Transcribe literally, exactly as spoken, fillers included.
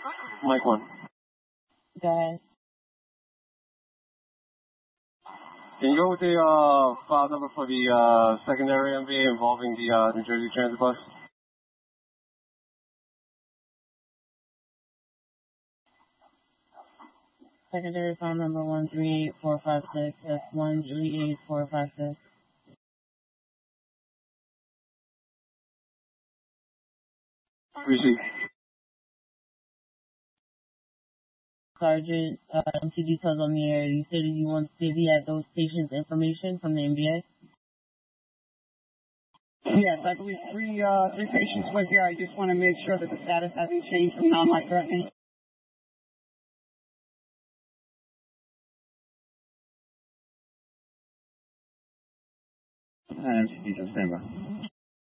Mike one. Go ahead. Can you go with the uh, file number for the uh, secondary M V A involving the uh, New Jersey Transit bus? Secondary file number one three eight four five six. That's one three eight four five six. Receive. Sergeant, uh, M T details on the air. You said you want to see if he had those patients' information from the M V A? Yes, I believe three, uh, three patients were here. I just want to make sure that the status hasn't changed from non-life threatening. M T details, stand by.